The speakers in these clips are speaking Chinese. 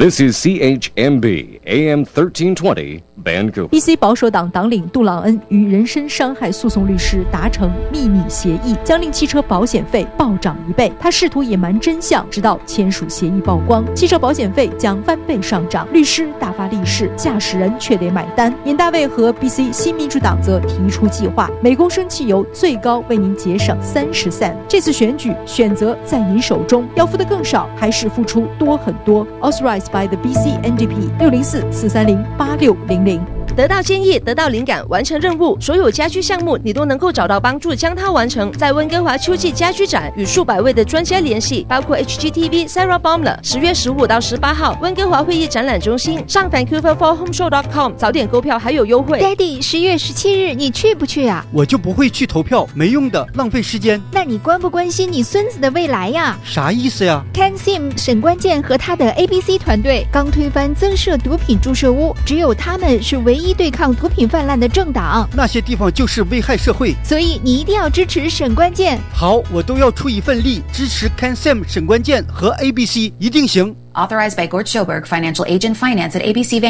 This is CHMB AM 1320 Vancouver. BC 保守党党领杜朗恩与人身伤害诉讼律师达成秘密协议，将令汽车保险费暴涨1倍。他试图隐瞒真相，直到签署协议曝光，汽车保险费将翻倍上涨。律师大发利市，驾驶人却得买单。尹大卫和 BC 新民主党则提出计划，每公升汽油最高为您节省30 cent。这次选举选择在您手中，要付的更少，还是付出多很多 ？Authorized by the BC NDP 604-430-8600。 得到建议，得到灵感，完成任务，所有家居项目你都能够找到帮助，将它完成。在温哥华秋季家居展与数百位的专家联系，包括 HGTV Sarah Baumler。10月15到18号，温哥华会议展览中心，上 VancouverForHomeShow.com 早点购票还有优惠。 Daddy， 10月17日你去不去啊？ 我就不会去投票，没用的，浪费时间。 那你关不关心你孙子的未来呀？ 啥意思呀？ Ken Sim 沈关键和他的 ABC 团队刚推翻增设毒品注射屋，只有他们是唯一对抗毒品泛滥的政党。 那些地方就是危害社会， 所以你一定要支持沈关键。 好，我都要出一份力支持 Ken Sim 沈关键和 ABC， 一定行。 Authorized by Gord Schoberg, Financial Agent Finance at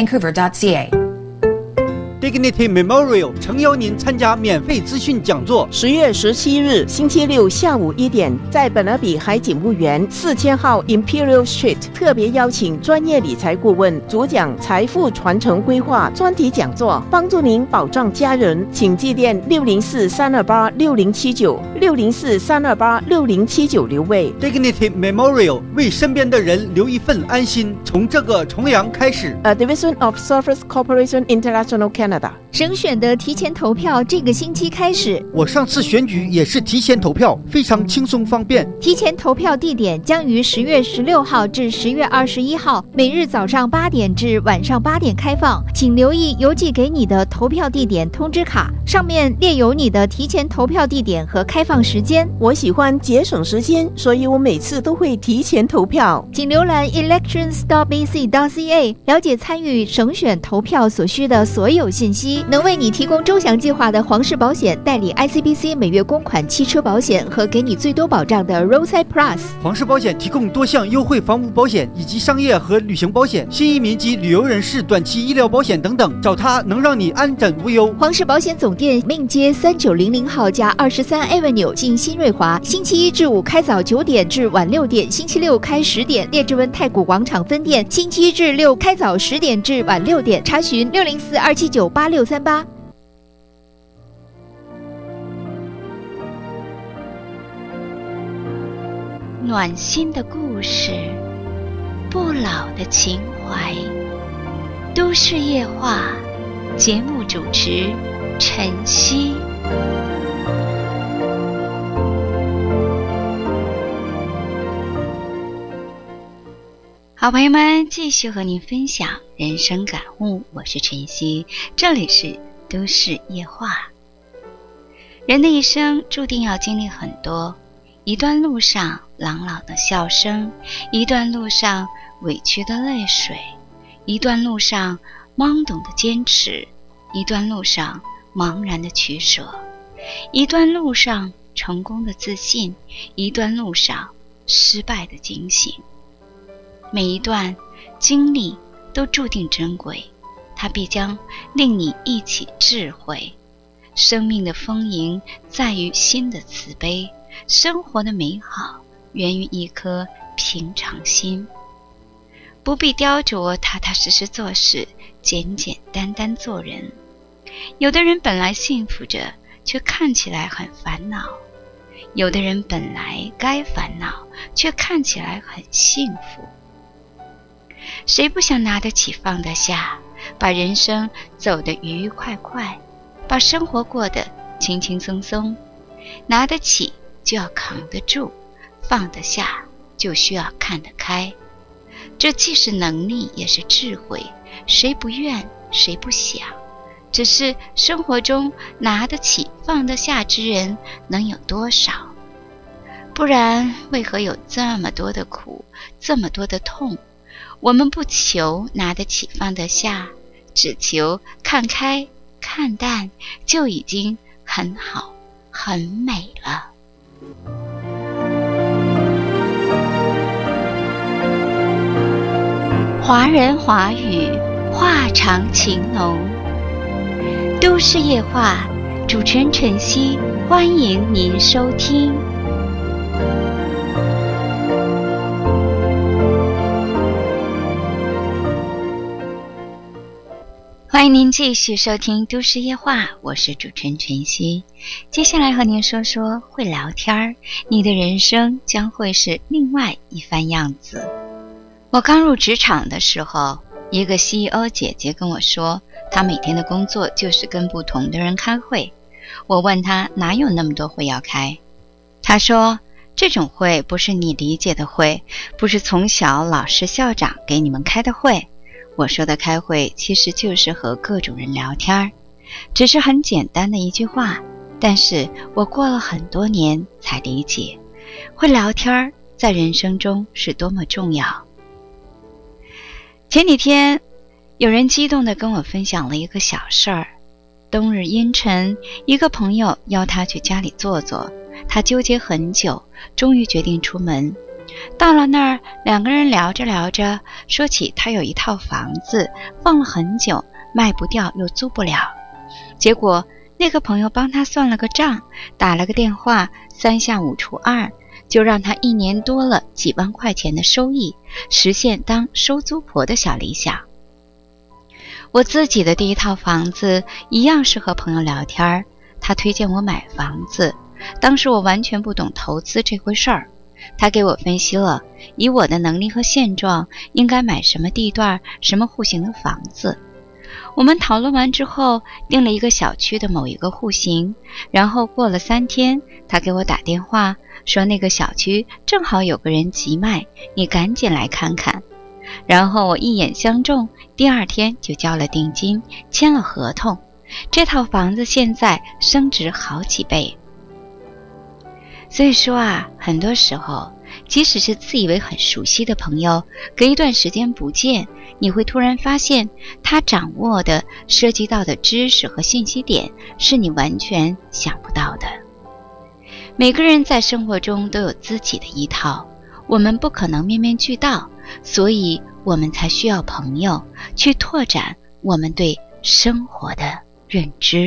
abcvancouver.ca。Dignity Memorial 诚邀您参加免费资讯讲座。 10月17日星期六下午1点，在本尔比海景物园4000号 Imperial Street， 特别邀请专业理财顾问主讲财富传承规划专题讲座，帮助您保障家人。请致电604-328-6079 604-328-6079留位。 Dignity Memorial 为身边的人留一份安心，从这个重阳开始。 A Division of Surface Corporation International Canada。 省选的提前投票这个星期开始。 我上次选举也是提前投票，非常轻松方便。 提前投票地点将于10月16号至10月21号，每日早上8点至晚上8点开放。请留意邮寄给你的投票地点通知卡，上面列有你的提前投票地点和开放时间。 我喜欢节省时间，所以我每次都会提前投票。 请浏览 elections.bc.ca 了解参与省选投票所需的所有信息。能为你提供周详计划的黄氏保险代理 ICBC 每月公款汽车保险和给你最多保障的 Roadside Plus。 黄氏保险提供多项优惠房屋保险以及商业和旅行保险、新移民及旅游人士短期医疗保险等等，找它能让你安枕无忧。 黄氏保险总店命街3900号加23 Avenue 近新瑞华，星期一至五开早9点至晚6点，星期六开10点。列治文太古广场分店星期一至六开早10点至晚6点，查询604-279-8638。 暖心的故事，不老的情怀，都市夜话，节目主持晨曦。好朋友们，继续和您分享人生感悟，我是晨曦，这里是都市夜话。人的一生注定要经历很多，一段路上朗朗的笑声，一段路上委屈的泪水，一段路上懵懂的坚持，一段路上茫然的取舍，一段路上成功的自信，一段路上失败的警醒。每一段经历都注定珍贵，它必将令你忆起智慧。生命的丰盈在于心的慈悲，生活的美好源于一颗平常心。不必雕琢，踏踏实实做事，简简单单做人。有的人本来幸福着，却看起来很烦恼；有的人本来该烦恼，却看起来很幸福。谁不想拿得起放得下，把人生走得愉愉快快，把生活过得轻轻松松？拿得起就要扛得住，放得下就需要看得开。这既是能力也是智慧，谁不愿谁不想，只是生活中拿得起放得下之人能有多少？不然为何有这么多的苦，这么多的痛？我们不求拿得起放得下，只求看开看淡，就已经很好很美了。 华人华语，话长情浓。都市夜话，主持人晨曦，欢迎您收听。欢迎您继续收听都市夜话，我是主持人晨曦。接下来和您说说，会聊天，你的人生将会是另外一番样子。我刚入职场的时候，一个 CEO 姐姐跟我说，她每天的工作就是跟不同的人开会。我问她哪有那么多会要开，她说这种会不是你理解的会，不是从小老师校长给你们开的会。我说的开会其实就是和各种人聊天，只是很简单的一句话，但是我过了很多年才理解，会聊天在人生中是多么重要。前几天有人激动地跟我分享了一个小事儿。冬日阴沉，一个朋友邀他去家里坐坐，他纠结很久，终于决定出门。到了那儿，两个人聊着聊着，说起他有一套房子放了很久，卖不掉又租不了。结果那个朋友帮他算了个账，打了个电话，3下5除2，就让他1年多了几万块钱的收益，实现当收租婆的小理想。我自己的第一套房子一样是和朋友聊天，他推荐我买房子，当时我完全不懂投资这回事儿。他给我分析了，以我的能力和现状，应该买什么地段、什么户型的房子。我们讨论完之后，定了一个小区的某一个户型，然后过了3天，他给我打电话说那个小区正好有个人急卖，你赶紧来看看。然后我一眼相中，第2天就交了定金，签了合同。这套房子现在升值好几倍。所以说啊，很多时候，即使是自以为很熟悉的朋友，隔一段时间不见，你会突然发现他掌握的、涉及到的知识和信息点是你完全想不到的。每个人在生活中都有自己的一套，我们不可能面面俱到，所以我们才需要朋友去拓展我们对生活的认知。